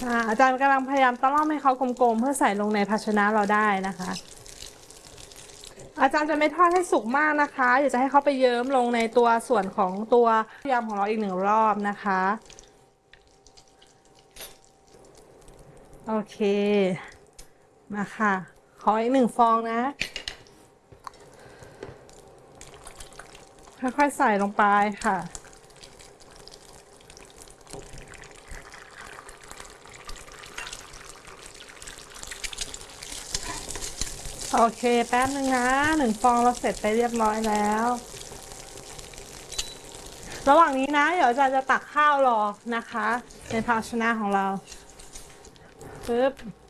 อาจารย์กำลังพยายามตะล่อมให้เขากลมๆเพื่อใส่ลงในภาชนะเราได้นะคะอาจารย์จะไม่ทอดให้สุกมากนะคะอยากจะให้เขาไปเยิ้มลงในตัวส่วนของตัวยำของเราอีกหนึ่งรอบนะคะโอเคมาค่ะขออีกหนึ่งฟองนะค่อยๆใส่ลงไปค่ะโอเคแป๊บนึงนะหนึ่งฟองเราเสร็จไปเรียบร้อยแล้วระหว่างนี้นะเดี๋ยวอาจารย์จะตักข้าวรอนะคะในภาชนะของเราปึ๊บ